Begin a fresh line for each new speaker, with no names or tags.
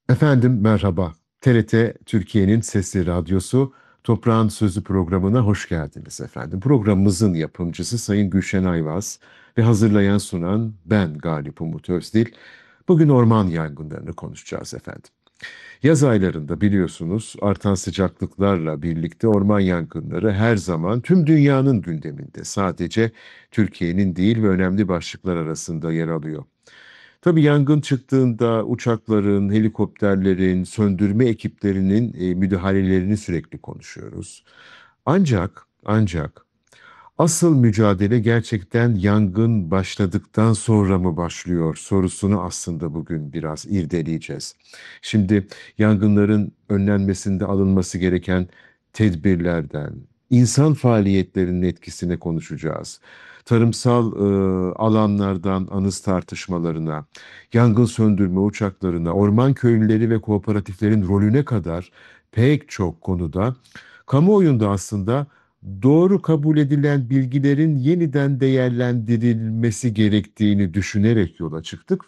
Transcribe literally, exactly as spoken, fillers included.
Efendim merhaba. T R T Türkiye'nin Sesli Radyosu Toprağın Sözü programına hoş geldiniz efendim. Programımızın yapımcısı Sayın Gülşen Ayvaz ve hazırlayan sunan ben Galip Umut Özdil. Bugün orman yangınlarını konuşacağız efendim. Yaz aylarında biliyorsunuz artan sıcaklıklarla birlikte orman yangınları her zaman tüm dünyanın gündeminde. Sadece Türkiye'nin değil ve önemli başlıklar arasında yer alıyor. Tabii yangın çıktığında uçakların, helikopterlerin, söndürme ekiplerinin e, müdahalelerini sürekli konuşuyoruz. Ancak, ancak asıl mücadele gerçekten yangın başladıktan sonra mı başlıyor sorusunu aslında bugün biraz irdeleyeceğiz. Şimdi yangınların önlenmesinde alınması gereken tedbirlerden, insan faaliyetlerinin etkisine konuşacağız. Tarımsal e, alanlardan anız tartışmalarına, yangın söndürme uçaklarına, orman köylüleri ve kooperatiflerin rolüne kadar pek çok konuda kamuoyunda aslında doğru kabul edilen bilgilerin yeniden değerlendirilmesi gerektiğini düşünerek yola çıktık